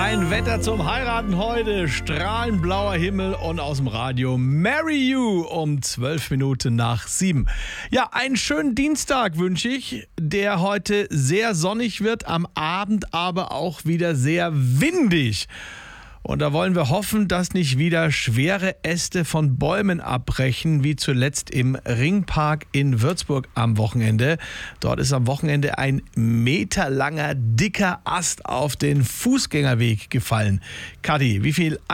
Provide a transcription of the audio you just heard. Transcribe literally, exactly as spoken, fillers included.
Ein Wetter zum Heiraten heute, strahlend blauer Himmel und aus dem Radio Marry You um zwölf Minuten nach sieben. Ja, einen schönen Dienstag wünsche ich, der heute sehr sonnig wird, am Abend aber auch wieder sehr windig. Und da wollen wir hoffen, dass nicht wieder schwere Äste von Bäumen abbrechen, wie zuletzt im Ringpark in Würzburg am Wochenende. Dort ist am Wochenende ein meterlanger, dicker Ast auf den Fußgängerweg gefallen. Kathi, wie viel